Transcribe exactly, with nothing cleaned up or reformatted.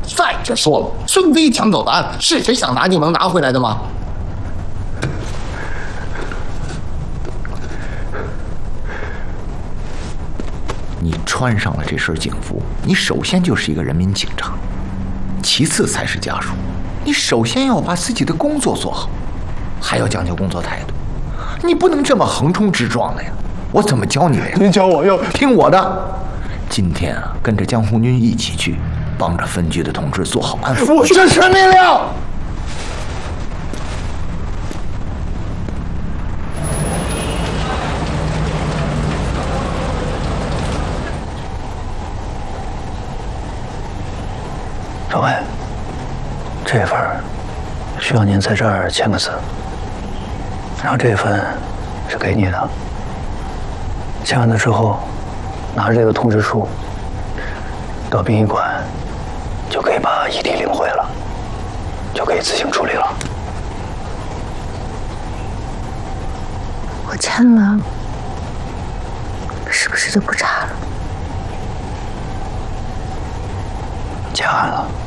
再者说了，孙飞抢走的案是谁想拿就能拿回来的吗？ 你穿上了这身警服，你首先就是一个人民警察，其次才是家属。你首先要把自己的工作做好，还要讲究工作态度。你不能这么横冲直撞的呀！我怎么教你的呀？ 您教我要听我的。今天啊，跟着江红军一起去，帮着分局的同志做好安抚。 我这是命令。 少尉，这份需要您在这儿签个字，然后这份是给你的。签完了之后，拿着这个通知书到殡仪馆，就可以把遗体领回了，就可以自行处理了。 我签了，是不是就不查了？ 结案了。